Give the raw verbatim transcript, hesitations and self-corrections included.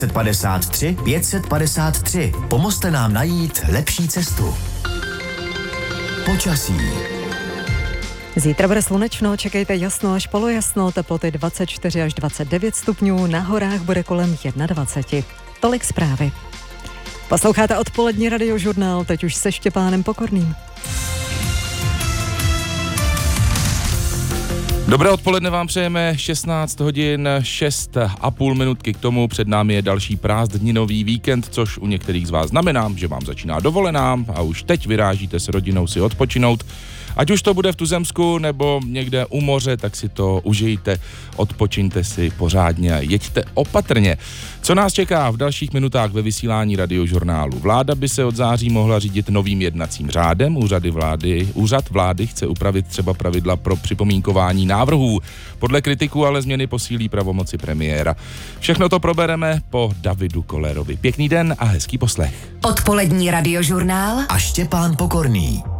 padesát tři pět set padesát tři. Pomozte nám najít lepší cestu. Počasí. Zítra bude slunečno, čekejte jasno až polojasno, teploty dvacet čtyři až dvacet devět stupňů, na horách bude kolem dvacet jedna. Tolik zprávy. Posloucháte odpolední radiožurnál, teď už se Štěpánem Pokorným. Dobré odpoledne vám přejeme, šestnáct hodin, šest a půl minutky k tomu, před námi je další prázdninový víkend, což u některých z vás znamená, že vám začíná dovolená a už teď vyrážíte s rodinou si odpočinout. Ať už to bude v tuzemsku nebo někde u moře, tak si to užijte, odpočiňte si pořádně a jeďte opatrně. Co nás čeká v dalších minutách ve vysílání radiožurnálu? Vláda by se od září mohla řídit novým jednacím řádem. Úřady vlády, úřad vlády chce upravit třeba pravidla pro připomínkování návrhů. Podle kritiků ale změny posílí pravomoci premiéra. Všechno to probereme po Davidu Kollerovi. Pěkný den a hezký poslech. Odpolední radiožurnál a Štěpán Pokorný.